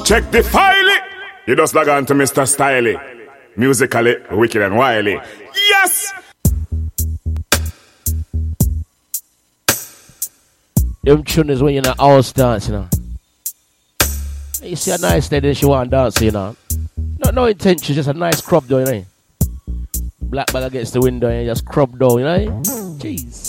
Check the file. You just log on to Mr. Styley. Musically, wicked and wily. Yes! Them tune is when you're in a house dance, you know. You see a nice lady, she want to dance, you know. No intention, just a nice crop down, you know. Black bag against the window and just crop down, you know. Jeez.